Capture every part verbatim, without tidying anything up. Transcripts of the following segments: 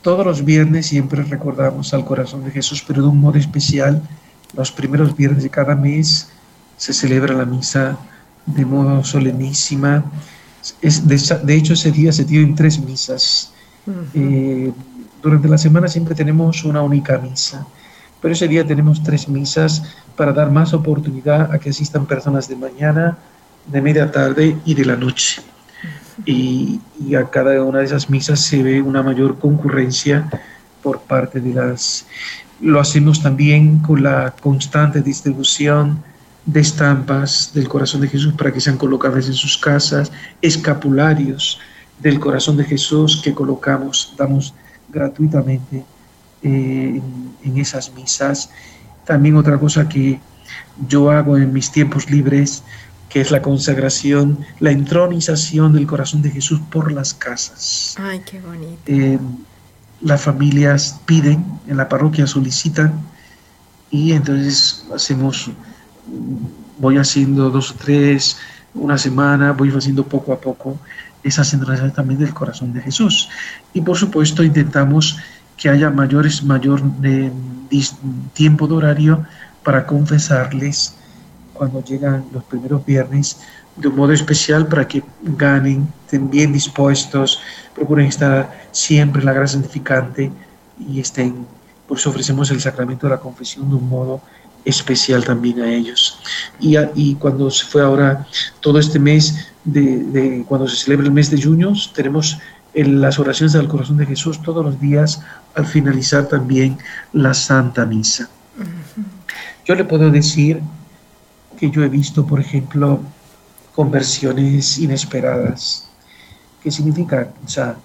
Todos los viernes siempre recordamos al corazón de Jesús, pero de un modo especial. Los primeros viernes de cada mes se celebra la misa de modo solemnísima. Es, de, de hecho, ese día se tienen tres misas. Uh-huh. Eh, durante la semana siempre tenemos una única misa, pero ese día tenemos tres misas para dar más oportunidad a que asistan personas de mañana, de media tarde y de la noche. Y, y a cada una de esas misas se ve una mayor concurrencia por parte de las... Lo hacemos también con la constante distribución de estampas del corazón de Jesús para que sean colocadas en sus casas, escapularios del corazón de Jesús que colocamos, damos gratuitamente eh, en, en esas misas. También otra cosa que yo hago en mis tiempos libres, que es la consagración, la entronización del corazón de Jesús por las casas. Ay, qué bonito. Eh, las familias piden, en la parroquia solicitan, y entonces hacemos, voy haciendo dos o tres, una semana, voy haciendo poco a poco esa entronización también del corazón de Jesús. Y por supuesto intentamos que haya mayores, mayor eh, tiempo de horario para confesarles cuando llegan los primeros viernes, de un modo especial para que ganen, estén bien dispuestos, procuren estar siempre en la gracia santificante y estén, por eso ofrecemos el sacramento de la confesión de un modo especial también a ellos. Y, a, y cuando se fue ahora todo este mes, de, de, cuando se celebra el mes de junio, tenemos en las oraciones del corazón de Jesús todos los días al finalizar también la Santa Misa. Uh-huh. Yo le puedo decir que yo he visto, por ejemplo, conversiones inesperadas. ¿Qué significa? O sea,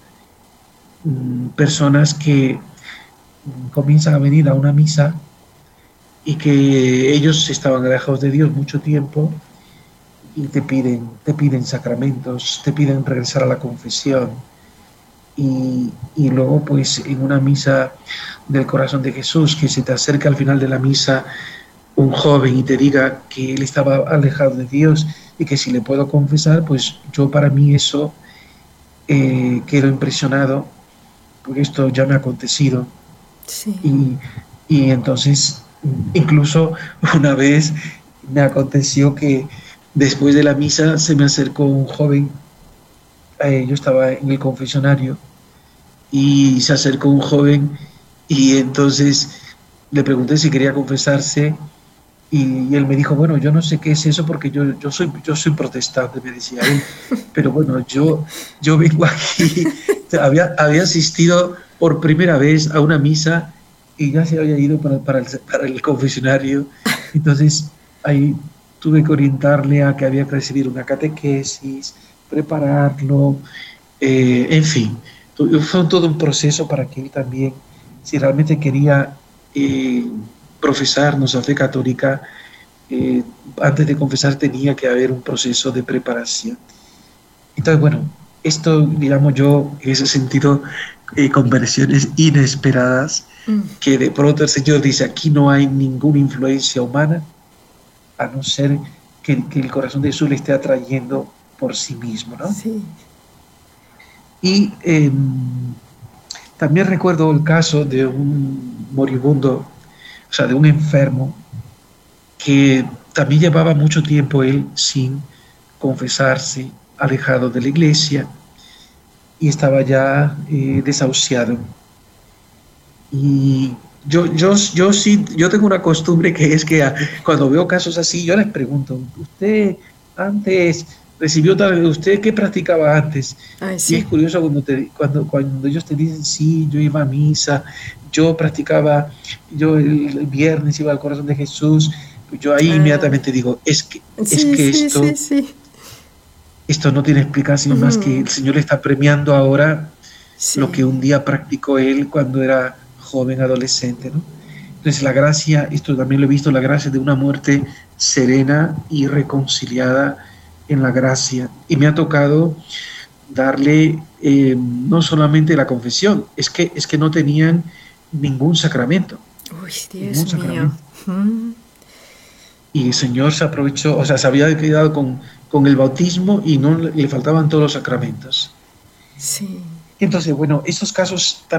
personas que comienzan a venir a una misa y que ellos estaban alejados de Dios mucho tiempo y te piden, te piden sacramentos, te piden regresar a la confesión. Y, y luego, pues, en una misa del corazón de Jesús, que se te acerca al final de la misa un joven y te diga que él estaba alejado de Dios y que si le puedo confesar, pues yo para mí eso eh, quedo impresionado, porque esto ya me ha acontecido. Sí. Y, y entonces, incluso una vez me aconteció que después de la misa se me acercó un joven, eh, yo estaba en el confesionario, y se acercó un joven y entonces le pregunté si quería confesarse. Y él me dijo, bueno, yo no sé qué es eso porque yo, yo, soy, yo soy protestante, me decía él, pero bueno, yo, yo vengo aquí, había, había asistido por primera vez a una misa y ya se había ido para, para, el, para el confesionario, entonces ahí tuve que orientarle a que había que recibir una catequesis, prepararlo, eh, en fin, fue todo un proceso para que él también, si realmente quería Eh, profesar nuestra fe católica, eh, antes de confesar tenía que haber un proceso de preparación. Entonces, bueno, esto, digamos yo, en ese sentido, eh, conversiones inesperadas, mm. que de pronto el Señor dice, aquí no hay ninguna influencia humana, a no ser que, que el corazón de Jesús le esté atrayendo por sí mismo, ¿no? Sí. Y eh, también recuerdo el caso de un moribundo, o sea, de un enfermo, que también llevaba mucho tiempo él sin confesarse, alejado de la iglesia, y estaba ya eh, desahuciado. Y yo, yo, yo sí, yo tengo una costumbre que es que a, cuando veo casos así, yo les pregunto, ¿usted antes recibió tal, usted qué practicaba antes? Ay, sí. Y es curioso cuando, te, cuando, cuando ellos te dicen, sí, yo iba a misa, yo practicaba, yo el, el viernes iba al corazón de Jesús, yo ahí ah. inmediatamente digo, es que, sí, es que sí, esto, sí, sí. esto no tiene explicación uh-huh. más que el Señor le está premiando ahora sí. lo que un día practicó él cuando era joven, adolescente, ¿no? Entonces la gracia, esto también lo he visto, la gracia de una muerte serena y reconciliada en la gracia. Y me ha tocado darle eh, no solamente la confesión, es que, es que no tenían ningún sacramento. Uy, Dios mío. Mm. Y el Señor se aprovechó, o sea, se había quedado con, con el bautismo y no le faltaban todos los sacramentos. Sí. Entonces, bueno, estos casos